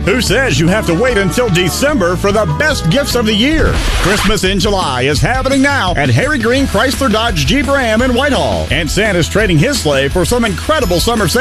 Who says you have to wait until December for the best gifts of the year? Christmas in July is happening now at Harry Green Chrysler Dodge Jeep Ram in Whitehall. And Santa's trading his sleigh for some incredible summer savings.